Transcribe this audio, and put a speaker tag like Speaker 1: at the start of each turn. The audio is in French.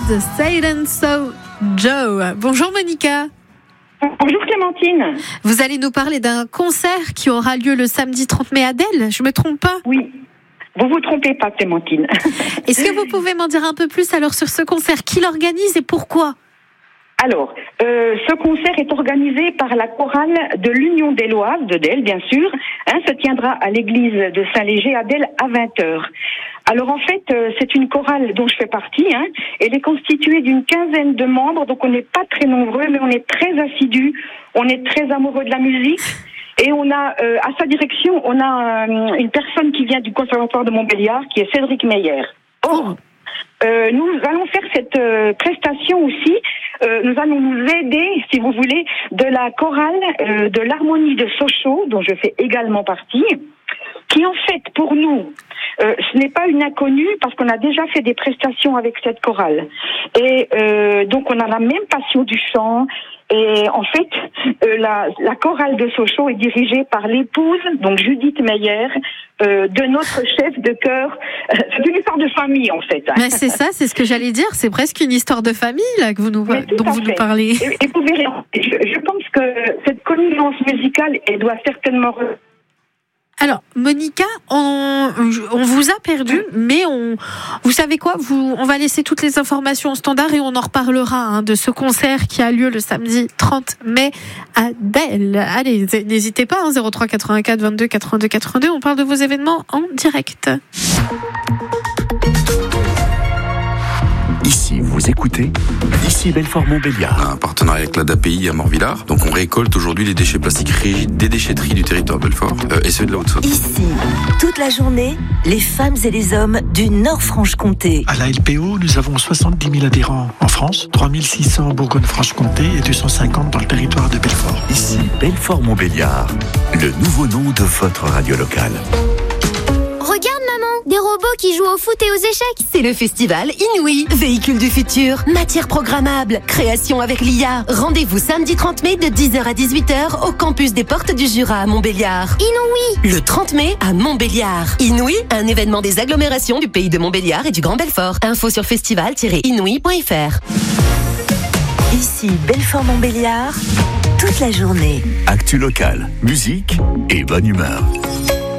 Speaker 1: Silent So Joe. Bonjour Monica.
Speaker 2: Bonjour Clémentine.
Speaker 1: Vous allez nous parler d'un concert qui aura lieu le samedi 30 mai à Delle, je me trompe pas?
Speaker 2: Oui, vous vous trompez pas Clémentine.
Speaker 1: Est-ce que vous pouvez m'en dire un peu plus alors sur ce concert? Qui l'organise et pourquoi?
Speaker 2: Alors, ce concert est organisé par la chorale de l'Union Delloise, de Delle bien sûr, se tiendra à l'église de Saint-Léger à Delle à 20h. Alors en fait, c'est une chorale dont je fais partie, elle est constituée d'une 15aine de membres, donc on n'est pas très nombreux, mais on est très assidus, on est très amoureux de la musique. Et on a, à sa direction, on a une personne qui vient du Conservatoire de Montbéliard, qui est Cédric Meyer. Or, nous allons faire cette prestation aussi. Nous allons nous aider, si vous voulez, de la chorale de l'harmonie de Sochaux, dont je fais également partie, qui en fait, pour nous, ce n'est pas une inconnue parce qu'on a déjà fait des prestations avec cette chorale. Et donc on a la même passion du chant. Et en fait, la chorale de Sochaux est dirigée par l'épouse, donc Judith Meyer, de notre chef de chœur. C'est une histoire de famille, en fait.
Speaker 1: Mais c'est ça, c'est ce que j'allais dire. C'est presque une histoire de famille là que dont vous nous parlez.
Speaker 2: Et vous verrez, je pense que cette connivence musicale, elle doit certainement...
Speaker 1: Alors, Monica, on vous a perdu, mais vous savez quoi, on va laisser toutes les informations au standard et on en reparlera de ce concert qui a lieu le samedi 30 mai à Delle. Allez, n'hésitez pas, 03 84 22 82 82, on parle de vos événements en direct.
Speaker 3: Ici, vous écoutez Ici Belfort-Montbéliard.
Speaker 4: Un partenariat avec l'ADAPI à Morvillard. Donc on récolte aujourd'hui les déchets plastiques rigides des déchetteries du territoire de Belfort et ceux de la Haute-Saône.
Speaker 5: Ici, toute la journée, les femmes et les hommes du Nord-Franche-Comté.
Speaker 6: À la LPO, nous avons 70 000 adhérents en France, 3 600 en Bourgogne-Franche-Comté et 250 dans le territoire de Belfort.
Speaker 3: Ici Belfort-Montbéliard, le nouveau nom de votre radio locale.
Speaker 7: Regarde maman, des robots qui jouent au foot et aux échecs.
Speaker 5: C'est le festival Inouï, véhicule du futur, matière programmable, création avec l'IA. Rendez-vous samedi 30 mai de 10h à 18h au campus des Portes du Jura à Montbéliard.
Speaker 7: Inouï.
Speaker 5: Le 30 mai à Montbéliard. Inouï, un événement des agglomérations du pays de Montbéliard et du Grand Belfort. Info sur festival-inouï.fr. Ici Belfort-Montbéliard, toute la journée.
Speaker 3: Actu locale, musique et bonne humeur.